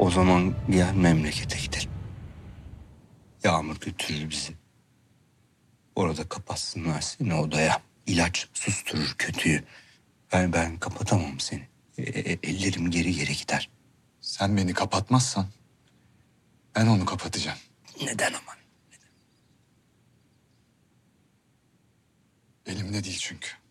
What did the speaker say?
O zaman gel memlekete gidelim. Yağmur götürür bizi. Orada kapatsınlar seni odaya. İlaç susturur kötüyü. Ben kapatamam seni. Ellerim geri gider. Sen beni kapatmazsan ben onu kapatacağım. Neden ama? Elimde değil çünkü.